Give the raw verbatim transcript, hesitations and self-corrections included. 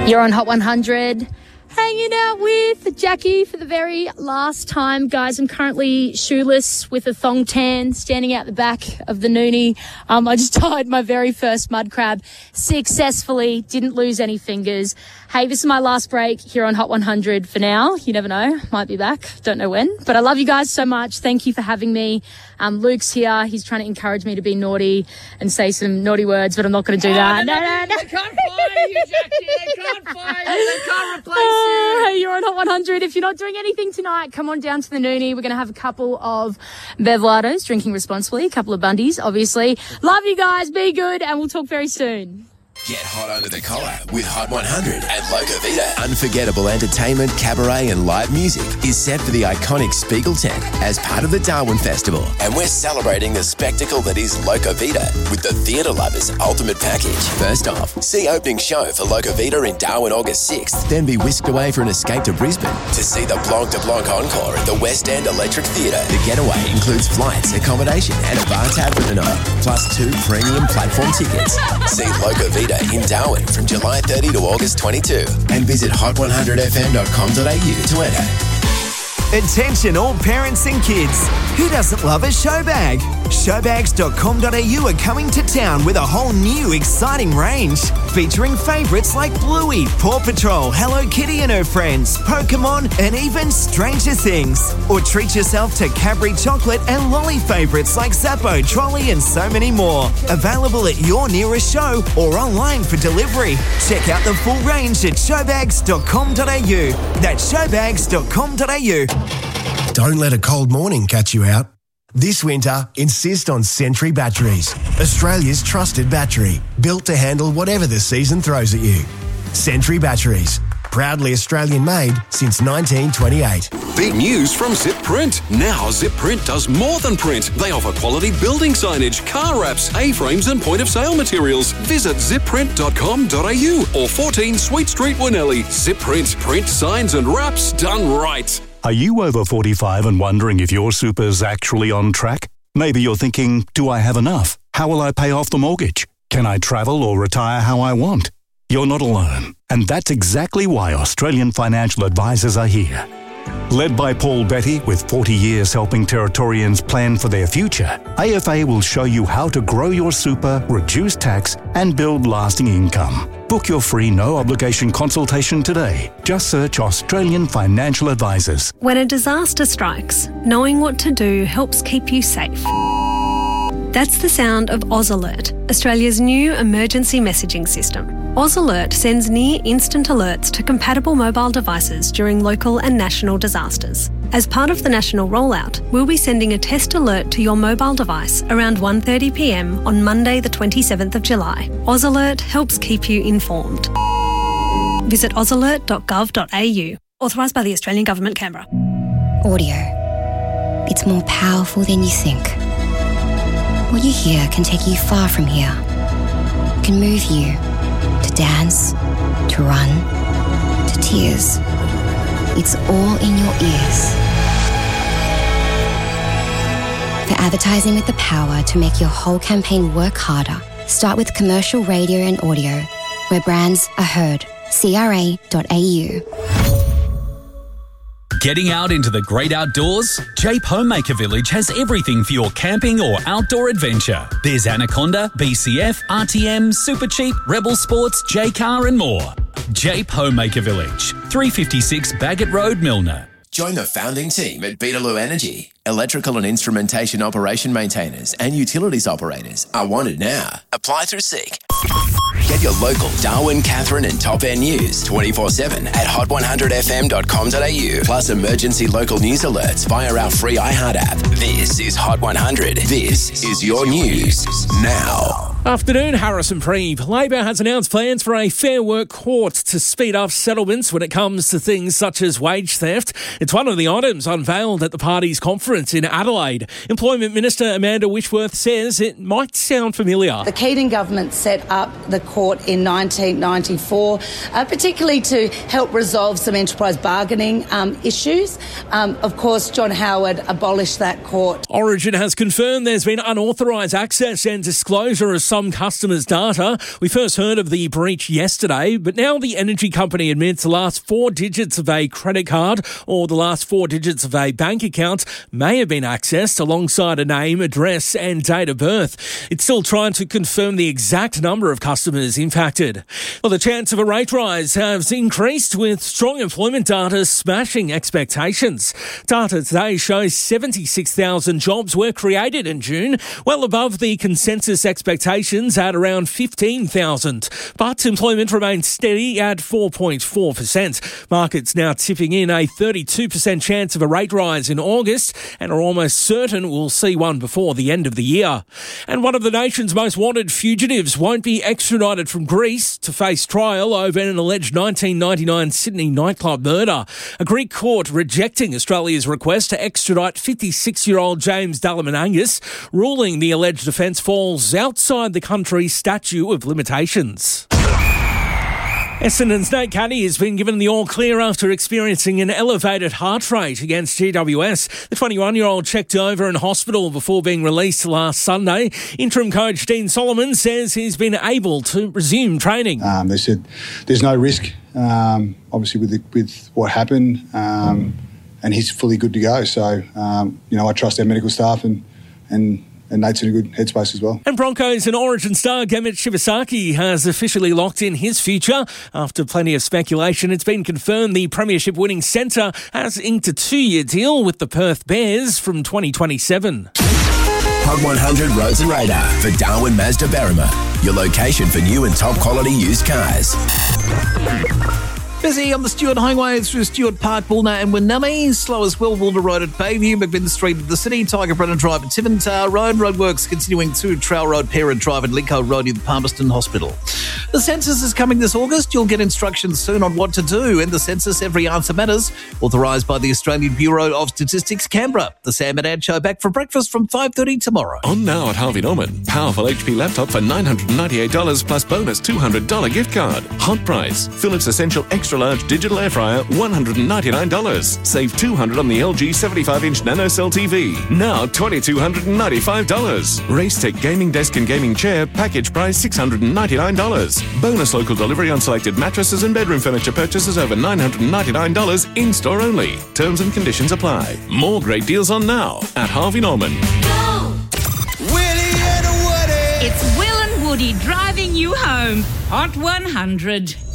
You're on Hot one hundred, hanging out with Jackie for the very last time. Guys, I'm currently shoeless with a thong tan, standing out the back of the noonie. Um, I just tied my very first mud crab successfully, didn't lose any fingers. Hey, this is my last break here on Hot one hundred for now. You never know, might be back, don't know when. But I love you guys so much. Thank you for having me. Um, Luke's here. He's trying to encourage me to be naughty and say some naughty words, but I'm not going to do oh, that. No, no, no, no. They can't fire you, Jackie. They can't fire you. They can't replace you. Hey, you're on Hot one hundred. If you're not doing anything tonight, come on down to the noonie. We're going to have a couple of Bevlados, drinking responsibly, a couple of Bundies, obviously. Love you guys. Be good, and we'll talk very soon. Get hot under the collar with Hot one hundred and Loca Vita. Unforgettable entertainment, cabaret and live music is set for the iconic Spiegel tent as part of the Darwin Festival. And we're celebrating the spectacle that is Loca Vita with the Theatre Lovers Ultimate Package. First off, see opening show for Loca Vita in Darwin August sixth, then be whisked away for an escape to Brisbane to see the Blanc de Blanc encore at the West End Electric Theatre. The getaway includes flights, accommodation and a bar tab for the night, plus two premium platform tickets. See Loca Vita in Darwin from July thirtieth to August twenty-second and visit hot one hundred f m dot com dot a u to enter. Attention all parents and kids. Who doesn't love a show bag? showbags dot com dot a u are coming to town with a whole new exciting range featuring favourites like Bluey, Paw Patrol, Hello Kitty and her friends, Pokemon and even Stranger Things. Or treat yourself to Cadbury chocolate and lolly favourites like Zappo, Trolley and so many more. Available at your nearest show or online for delivery. Check out the full range at showbags dot com dot a u. That's showbags dot com dot a u. Don't let a cold morning catch you out. This winter, insist on Sentry Batteries, Australia's trusted battery, built to handle whatever the season throws at you. Sentry Batteries, proudly Australian-made since nineteen twenty-eight. Big news from Zip Print. Now Zip Print does more than print. They offer quality building signage, car wraps, A-frames and point-of-sale materials. Visit zip print dot com dot a u or fourteen Sweet Street, Winnelly. Zip Print. Print signs and wraps done right. Are you over forty-five and wondering if your super's actually on track? Maybe you're thinking, do I have enough? How will I pay off the mortgage? Can I travel or retire how I want? You're not alone. And that's exactly why Australian Financial Advisors are here. Led by Paul Betty, with forty years helping Territorians plan for their future, A F A will show you how to grow your super, reduce tax, and build lasting income. Book your free no-obligation consultation today. Just search Australian Financial Advisors. When a disaster strikes, knowing what to do helps keep you safe. That's the sound of Oz Alert, Australia's new emergency messaging system. Oz Alert sends near-instant alerts to compatible mobile devices during local and national disasters. As part of the national rollout, we'll be sending a test alert to your mobile device around one thirty p m on Monday the twenty-seventh of July. Oz Alert helps keep you informed. Visit oz alert dot gov dot a u. Authorised by the Australian Government, Canberra. Audio. It's more powerful than you think. What you hear can take you far from here. It can move you to dance, to run, to tears. It's all in your ears. For advertising with the power to make your whole campaign work harder, start with commercial radio and audio, where brands are heard. c r a dot a u. Getting out into the great outdoors? Jape Homemaker Village has everything for your camping or outdoor adventure. There's Anaconda, B C F, R T M, Supercheap, Rebel Sports, J-Car and more. Jape Homemaker Village, three fifty-six Baggett Road, Milner. Join the founding team at Beetaloo Energy. Electrical and instrumentation operation maintainers and utilities operators are wanted now. Apply through Seek. Get your local Darwin, Katherine and Top End news twenty-four seven at hot one hundred f m dot com dot a u. Plus emergency local news alerts via our free iHeart app. This is Hot one hundred. This is your news now. Afternoon, Harrison Preeve. Labor has announced plans for a Fair Work court to speed up settlements when it comes to things such as wage theft. It's one of the items unveiled at the party's conference in Adelaide. Employment Minister Amanda Whitworth says it might sound familiar. The Keating government set up the court in nineteen ninety-four, uh, particularly to help resolve some enterprise bargaining um, issues. Um, of course, John Howard abolished that court. Origin has confirmed there's been unauthorised access and disclosure of some some customers' data. We first heard of the breach yesterday, but now the energy company admits the last four digits of a credit card or the last four digits of a bank account may have been accessed alongside a name, address and date of birth. It's still trying to confirm the exact number of customers impacted. Well, the chance of a rate rise has increased with strong employment data smashing expectations. Data today shows seventy-six thousand jobs were created in June, well above the consensus expectations at around fifteen thousand. But employment remains steady at four point four percent. Markets now tipping in a thirty-two percent chance of a rate rise in August and are almost certain we'll see one before the end of the year. And one of the nation's most wanted fugitives won't be extradited from Greece to face trial over an alleged nineteen ninety-nine Sydney nightclub murder. A Greek court rejecting Australia's request to extradite fifty-six-year-old James Dalaman-Angus, ruling the alleged offence falls outside the country's statute of limitations. Essendon's Nate Caddy has been given the all-clear after experiencing an elevated heart rate against G W S. The twenty-one-year-old checked over in hospital before being released last Sunday. Interim coach Dean Solomon says he's been able to resume training. Um, they said there's no risk, um, obviously, with the, with what happened, um, and he's fully good to go. So, um, you know, I trust our medical staff and and And Nate's in a good headspace as well. And Broncos and Origin star Gamit Shibasaki has officially locked in his future. After plenty of speculation, it's been confirmed the premiership-winning centre has inked a two-year deal with the Perth Bears from twenty twenty-seven. Hot one hundred Roads and Radar for Darwin Mazda Berrima, your location for new and top-quality used cars. Busy on the Stuart Highway through Stuart Park, Bullner and Winnummy. Slow as well, Boulder Road at Bayview, McMinn Street at the City, Tiger Brennan Drive at Tiventar Road. Roadworks continuing to Trail Road, Parent Drive and Lincoln Road near the Palmerston Hospital. The census is coming this August. You'll get instructions soon on what to do. In the census, every answer matters. Authorised by the Australian Bureau of Statistics, Canberra. The Sam and Ad Show back for breakfast from five thirty tomorrow. On now at Harvey Norman. Powerful H P laptop for nine hundred ninety-eight dollars plus bonus two hundred dollars gift card. Hot price. Philips Essential Extra Large Digital Air Fryer, one hundred ninety-nine dollars. Save two hundred dollars on the L G seventy-five inch NanoCell T V. Now two thousand two hundred ninety-five dollars. Racetech Gaming Desk and Gaming Chair, package price six hundred ninety-nine dollars. Bonus local delivery on selected mattresses and bedroom furniture purchases over nine hundred ninety-nine dollars in-store only. Terms and conditions apply. More great deals on now at Harvey Norman. Go! Willie and Woody! It's Will and Woody driving you home. Hot one hundred.